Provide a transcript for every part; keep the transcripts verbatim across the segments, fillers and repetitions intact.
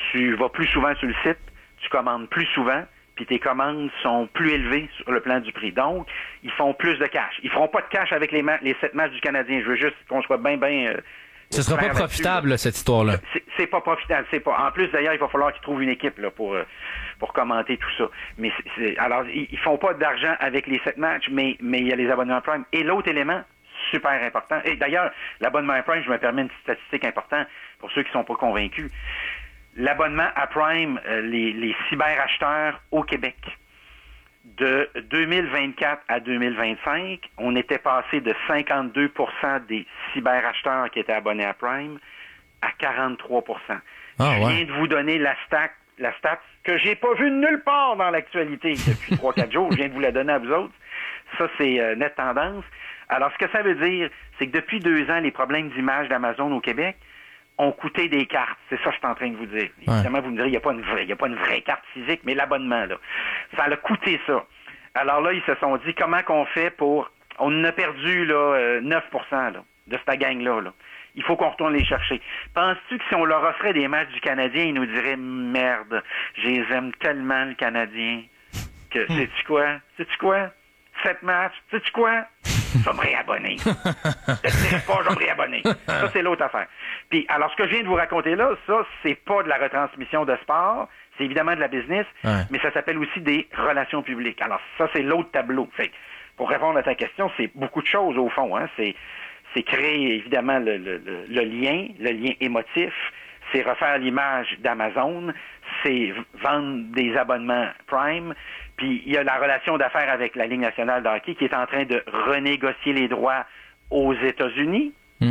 tu vas plus souvent sur le site, tu commandes plus souvent, puis tes commandes sont plus élevées sur le plan du prix. Donc, ils font plus de cash. Ils feront pas de cash avec les, ma- les sept matchs du Canadien. Je veux juste qu'on soit bien, bien... Euh, Ce sera pas profitable, là, cette histoire-là. C'est, c'est pas profitable, c'est pas. En plus, d'ailleurs, il va falloir qu'ils trouvent une équipe là, pour euh, pour commenter tout ça. Mais c'est, c'est, alors, ils, ils font pas d'argent avec les sept matchs, mais mais il y a les abonnements Prime. Et l'autre élément, super important. Et d'ailleurs, l'abonnement Prime, je me permets une statistique importante pour ceux qui sont pas convaincus. L'abonnement à Prime, euh, les, les cyberacheteurs au Québec, de deux mille vingt-quatre à deux mille vingt-cinq, on était passé de cinquante-deux pour cent des cyberacheteurs qui étaient abonnés à Prime à quarante-trois pour cent. Ah, je ouais. viens de vous donner la stat, la stat que j'ai pas vue nulle part dans l'actualité depuis trois quatre jours. Je viens de vous la donner à vous autres. Ça, c'est euh, nette tendance. Alors, ce que ça veut dire, c'est que depuis deux ans, les problèmes d'image d'Amazon au Québec ont coûté des cartes. C'est ça que je suis en train de vous dire. Ouais. Évidemment, vous me direz, il n'y a pas une vraie, il y a pas une vraie carte physique, mais l'abonnement, là, ça a coûté ça. Alors là, ils se sont dit, comment qu'on fait pour... On en a perdu, là, neuf pour cent, là, de cette gang-là, là. Il faut qu'on retourne les chercher. Penses-tu que si on leur offrait des matchs du Canadien, ils nous diraient, merde, je les aime tellement, le Canadien, que, hmm. sais-tu quoi? Sais-tu quoi? Sept matchs, sais-tu quoi? Je vais me réabonner. Je ne pas, je vais me réabonner. Ça, c'est l'autre affaire. Puis, alors, ce que je viens de vous raconter là, ça, c'est pas de la retransmission de sport, c'est évidemment de la business, ouais. mais ça s'appelle aussi des relations publiques. Alors, ça, c'est l'autre tableau. Fait, pour répondre à ta question, c'est beaucoup de choses, au fond. Hein. C'est, c'est créer, évidemment, le, le, le, le lien, le lien émotif, c'est refaire l'image d'Amazon, c'est vendre des abonnements Prime, puis il y a la relation d'affaires avec la Ligue nationale de hockey qui est en train de renégocier les droits aux États-Unis. Mm.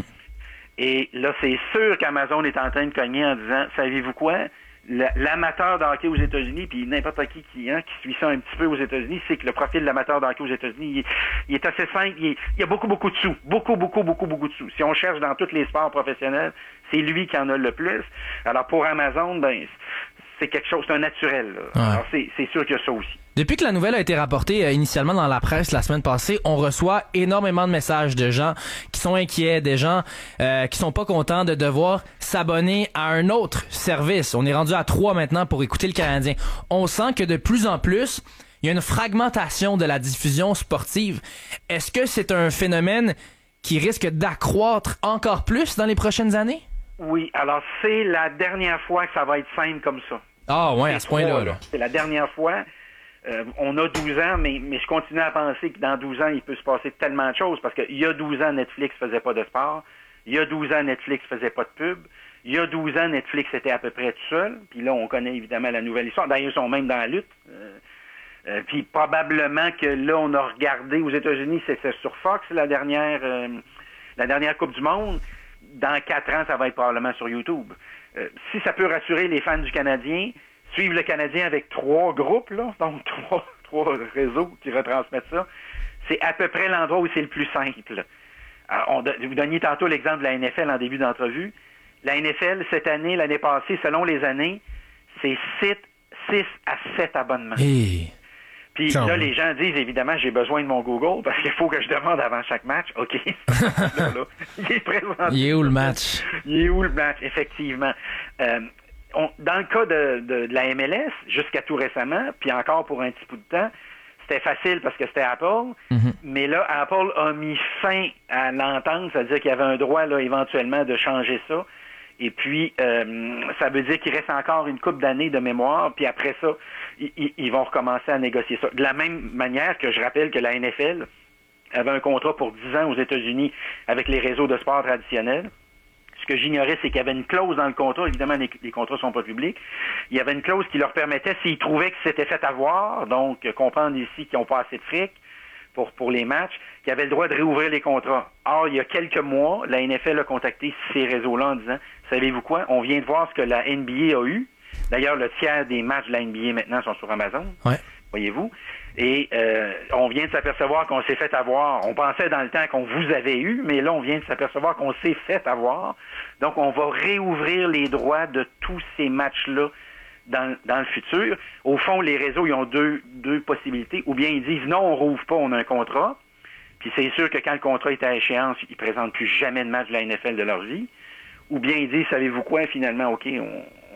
Et là, c'est sûr qu'Amazon est en train de cogner en disant, savez-vous quoi? L'amateur de hockey aux États-Unis, puis n'importe qui qui, hein, qui suit ça un petit peu aux États-Unis, c'est que le profil de l'amateur de hockey aux États-Unis, il est, il est assez simple. Il, est, il y a beaucoup, beaucoup de sous. Beaucoup, beaucoup, beaucoup, beaucoup de sous. Si on cherche dans tous les sports professionnels, c'est lui qui en a le plus. Alors, pour Amazon, ben, c'est quelque chose, c'est un naturel. Là. Ouais. Alors, c'est, c'est sûr qu'il y a ça aussi. Depuis que la nouvelle a été rapportée euh, initialement dans la presse la semaine passée, on reçoit énormément de messages de gens qui sont inquiets, des gens euh, qui sont pas contents de devoir s'abonner à un autre service. On est rendu à trois maintenant pour écouter le Canadien. On sent que de plus en plus, il y a une fragmentation de la diffusion sportive. Est-ce que c'est un phénomène qui risque d'accroître encore plus dans les prochaines années? Oui, alors c'est la dernière fois que ça va être simple comme ça. Ah ouais, à ce point-là. Là. C'est la dernière fois. Euh, on a douze ans, mais, mais je continue à penser que dans douze ans, il peut se passer tellement de choses, parce qu'il y a douze ans, Netflix faisait pas de sport. Il y a douze ans, Netflix faisait pas de pub. Il y a douze ans, Netflix était à peu près tout seul. Puis là, on connaît évidemment la nouvelle histoire. D'ailleurs, ils sont même dans la lutte. Euh, euh, puis probablement que là, on a regardé aux États-Unis, c'était sur Fox, la dernière, euh, la dernière Coupe du Monde. Dans quatre ans, ça va être probablement sur YouTube. Euh, si ça peut rassurer les fans du Canadien, suivre le Canadien avec trois groupes, là, donc trois, trois réseaux qui retransmettent ça, c'est à peu près l'endroit où c'est le plus simple. Alors, on, vous donniez tantôt l'exemple de la N F L en début d'entrevue. La N F L, cette année, l'année passée, selon les années, c'est six à sept abonnements. Hey. Puis là, les gens disent, évidemment, j'ai besoin de mon Google parce qu'il faut que je demande avant chaque match. OK, là, là, il est présent. Il est où le match? Il est où le match, effectivement. Euh, on, dans le cas de, de, de la M L S, jusqu'à tout récemment, puis encore pour un petit bout de temps, c'était facile parce que c'était Apple, mm-hmm. mais là, Apple a mis fin à l'entente, c'est-à-dire qu'il y avait un droit, là, éventuellement, de changer ça. Et puis, euh, ça veut dire qu'il reste encore une couple d'années de mémoire, puis après ça, ils, ils vont recommencer à négocier ça. De la même manière que je rappelle que la N F L avait un contrat pour dix ans aux États-Unis avec les réseaux de sport traditionnels. Ce que j'ignorais, c'est qu'il y avait une clause dans le contrat. Évidemment, les, les contrats sont pas publics. Il y avait une clause qui leur permettait, s'ils trouvaient que c'était fait avoir, donc comprendre ici qu'ils n'ont pas assez de fric pour, pour les matchs, qu'ils avaient le droit de réouvrir les contrats. Or, il y a quelques mois, la N F L a contacté ces réseaux-là en disant, savez-vous quoi? On vient de voir ce que la N B A a eu. D'ailleurs, le tiers des matchs de la N B A maintenant sont sur Amazon. Ouais. Voyez-vous? Et euh, on vient de s'apercevoir qu'on s'est fait avoir. On pensait dans le temps qu'on vous avait eu, mais là, on vient de s'apercevoir qu'on s'est fait avoir. Donc, on va réouvrir les droits de tous ces matchs-là dans, dans le futur. Au fond, les réseaux, ils ont deux, deux possibilités. Ou bien ils disent, non, on rouvre pas, on a un contrat. Puis c'est sûr que quand le contrat est à échéance, ils présentent plus jamais de match de la N F L de leur vie. Ou bien ils disent, savez-vous quoi, finalement, OK, on,